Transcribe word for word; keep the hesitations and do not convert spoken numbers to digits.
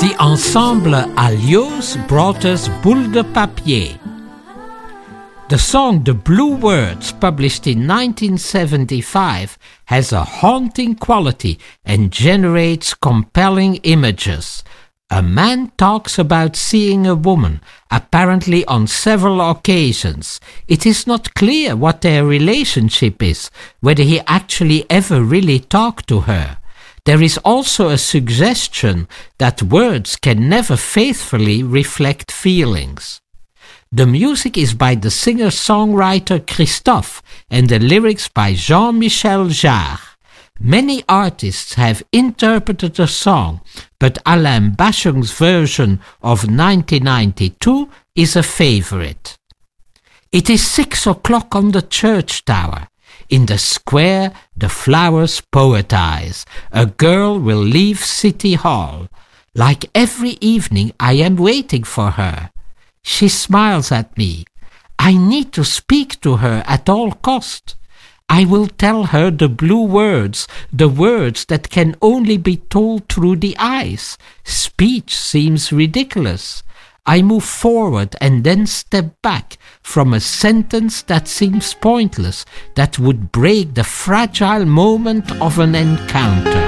The ensemble Alios brought us Boule de Papier. The song The Blue Words, published in nineteen seventy-five, has a haunting quality and generates compelling images. A man talks about seeing a woman, apparently on several occasions. It is not clear what their relationship is, whether he actually ever really talked to her. There is also a suggestion that words can never faithfully reflect feelings. The music is by the singer-songwriter Christophe and the lyrics by Jean-Michel Jarre. Many artists have interpreted the song, but Alain Bachung's version of nineteen ninety-two is a favorite. It is six o'clock on the church tower. In the square, the flowers poetize. A girl will leave City Hall. Like every evening, I am waiting for her. She smiles at me. I need to speak to her at all cost. I will tell her the blue words, the words that can only be told through the eyes. Speech seems ridiculous. I move forward and then step back from a sentence that seems pointless, that would break the fragile moment of an encounter.